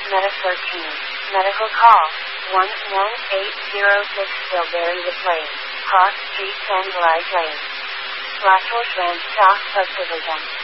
Meta 13. Medical call. 11806 Tilbury The Plain. Cross Street Sand Light Lane. Rathores Ranch South Subdivision.